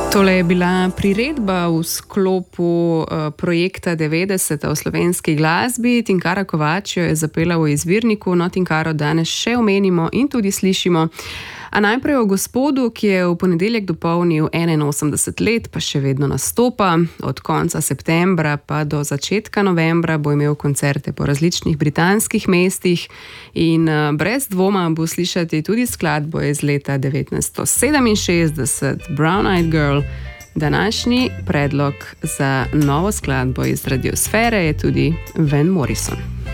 Tole je bila priredba v sklopu projekta 90 v slovenski glasbi. Tinkara Kovač jo je zapela v izvirniku, no Tinkaro danes še omenimo in tudi slišimo. A najprej o gospodu, ki je v ponedeljek dopolnil 81 let, pa še vedno nastopa. Od konca septembra pa do začetka novembra bo imel koncerte po različnih britanskih mestih in brez dvoma bo slišati tudi skladbo iz leta 1967, Brown Eyed Girl. Današnji predlog za novo skladbo iz radiosfere je tudi Van Morrison.